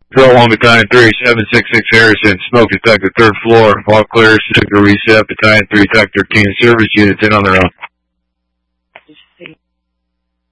Control 1 Battalion 3, 766 Harrison, smoke detected 3rd floor, all clear, signal reset, Battalion 3, Tech 13, service units in on their own.